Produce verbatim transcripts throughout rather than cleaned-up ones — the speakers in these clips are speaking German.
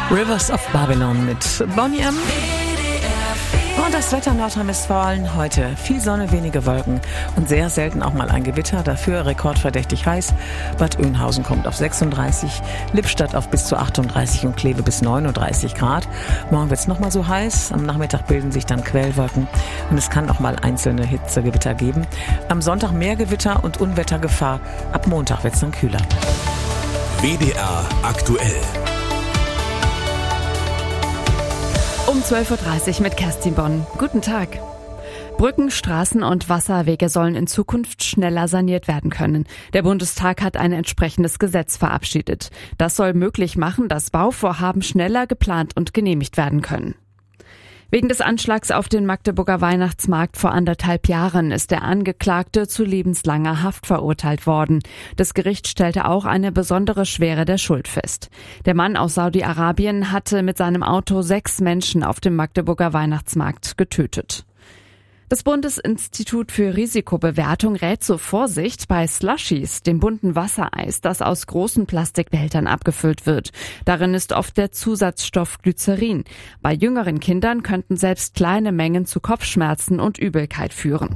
Rivers of Babylon mit Boney M. Und das Wetter in Nordrhein-Westfalen heute. Viel Sonne, wenige Wolken und sehr selten auch mal ein Gewitter. Dafür rekordverdächtig heiß. Bad Oeynhausen kommt auf sechsunddreißig, Lippstadt auf bis zu achtunddreißig und Kleve bis neununddreißig Grad. Morgen wird es nochmal so heiß. Am Nachmittag bilden sich dann Quellwolken und es kann auch mal einzelne Hitzegewitter geben. Am Sonntag mehr Gewitter und Unwettergefahr. Ab Montag wird es dann kühler. W D R aktuell. Um zwölf Uhr dreißig mit Kerstin Bonn. Guten Tag. Brücken, Straßen und Wasserwege sollen in Zukunft schneller saniert werden können. Der Bundestag hat ein entsprechendes Gesetz verabschiedet. Das soll möglich machen, dass Bauvorhaben schneller geplant und genehmigt werden können. Wegen des Anschlags auf den Magdeburger Weihnachtsmarkt vor anderthalb Jahren ist der Angeklagte zu lebenslanger Haft verurteilt worden. Das Gericht stellte auch eine besondere Schwere der Schuld fest. Der Mann aus Saudi-Arabien hatte mit seinem Auto sechs Menschen auf dem Magdeburger Weihnachtsmarkt getötet. Das Bundesinstitut für Risikobewertung rät zur Vorsicht bei Slushies, dem bunten Wassereis, das aus großen Plastikbehältern abgefüllt wird. Darin ist oft der Zusatzstoff Glycerin. Bei jüngeren Kindern könnten selbst kleine Mengen zu Kopfschmerzen und Übelkeit führen.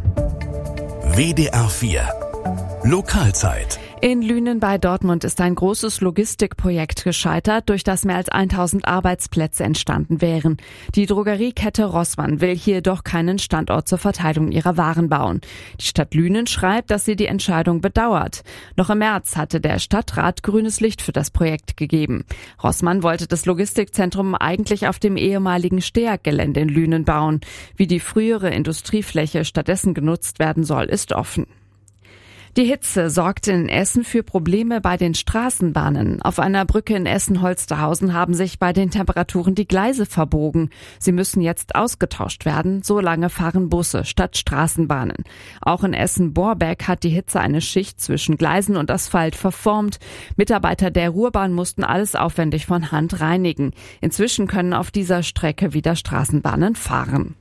W D R vier Lokalzeit. In Lünen bei Dortmund ist ein großes Logistikprojekt gescheitert, durch das mehr als tausend Arbeitsplätze entstanden wären. Die Drogeriekette Rossmann will hier doch keinen Standort zur Verteilung ihrer Waren bauen. Die Stadt Lünen schreibt, dass sie die Entscheidung bedauert. Noch im März hatte der Stadtrat grünes Licht für das Projekt gegeben. Rossmann wollte das Logistikzentrum eigentlich auf dem ehemaligen Steag-Gelände in Lünen bauen. Wie die frühere Industriefläche stattdessen genutzt werden soll, ist offen. Die Hitze sorgt in Essen für Probleme bei den Straßenbahnen. Auf einer Brücke in Essen-Holsterhausen haben sich bei den Temperaturen die Gleise verbogen. Sie müssen jetzt ausgetauscht werden. So lange fahren Busse statt Straßenbahnen. Auch in Essen-Borbeck hat die Hitze eine Schicht zwischen Gleisen und Asphalt verformt. Mitarbeiter der Ruhrbahn mussten alles aufwendig von Hand reinigen. Inzwischen können auf dieser Strecke wieder Straßenbahnen fahren.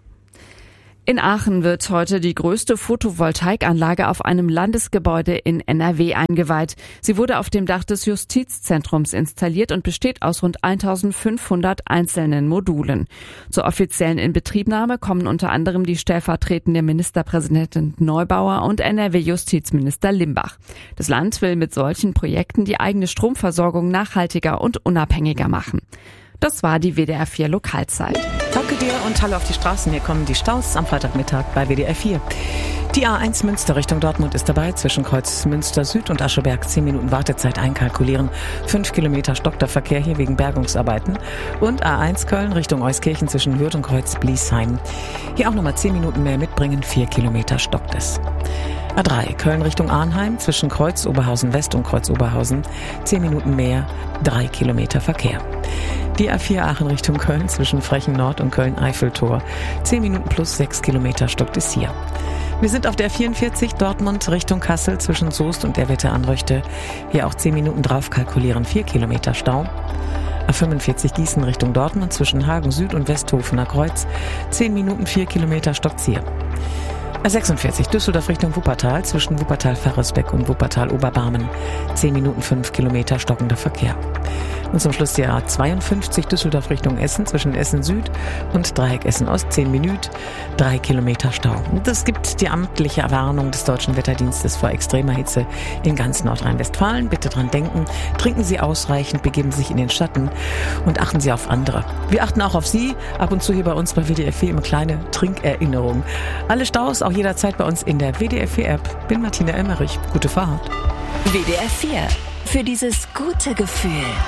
In Aachen wird heute die größte Photovoltaikanlage auf einem Landesgebäude in N R W eingeweiht. Sie wurde auf dem Dach des Justizzentrums installiert und besteht aus rund eintausendfünfhundert einzelnen Modulen. Zur offiziellen Inbetriebnahme kommen unter anderem die stellvertretende Ministerpräsidentin Neubauer und N R W-Justizminister Limbach. Das Land will mit solchen Projekten die eigene Stromversorgung nachhaltiger und unabhängiger machen. Das war die W D R vier Lokalzeit. Danke dir und hallo auf die Straßen. Hier kommen die Staus am Freitagmittag bei W D R vier. Die A eins Münster Richtung Dortmund ist dabei. Zwischen Kreuz Münster Süd und Ascheberg zehn Minuten Wartezeit einkalkulieren. Fünf Kilometer stockt der Verkehr hier wegen Bergungsarbeiten. Und A eins Köln Richtung Euskirchen zwischen Hürth und Kreuz Bliesheim. Hier auch nochmal zehn Minuten mehr mitbringen. Vier Kilometer stockt es. A drei Köln Richtung Arnheim zwischen Kreuz Oberhausen West und Kreuz Oberhausen. Zehn Minuten mehr. Drei Kilometer Verkehr. Die A vier Aachen Richtung Köln zwischen Frechen Nord und Köln-Eiffeltor. Zehn Minuten plus sechs Kilometer stockt es hier. Wir sind auf der vierundvierzig Dortmund Richtung Kassel zwischen Soest und der Wette-Anröchte. Hier auch zehn Minuten drauf kalkulieren, vier Kilometer Stau. A fünfundvierzig Gießen Richtung Dortmund zwischen Hagen Süd und Westhofener Kreuz. zehn Minuten, vier Kilometer stockt's hier. A sechsundvierzig Düsseldorf Richtung Wuppertal zwischen Wuppertal-Farresbeck und Wuppertal-Oberbarmen. zehn Minuten, fünf Kilometer stockender Verkehr. Und zum Schluss die A zweiundfünfzig Düsseldorf Richtung Essen zwischen Essen Süd und Dreieck Essen Ost. zehn Minuten, drei Kilometer Stau. Und es gibt die amtliche Warnung des Deutschen Wetterdienstes vor extremer Hitze in ganz Nordrhein-Westfalen. Bitte dran denken, trinken Sie ausreichend, begeben Sie sich in den Schatten und achten Sie auf andere. Wir achten auch auf Sie, ab und zu hier bei uns bei W D R vier immer kleine Trinkerinnerungen. Alle Staus auch jederzeit bei uns in der W D R vier App. Bin Martina Emmerich. Gute Fahrt. W D R vier. Für dieses gute Gefühl.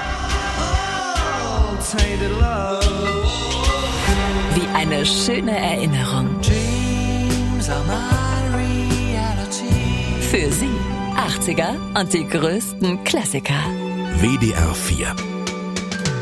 Wie eine schöne Erinnerung. Für Sie achtziger und die größten Klassiker. W D R vier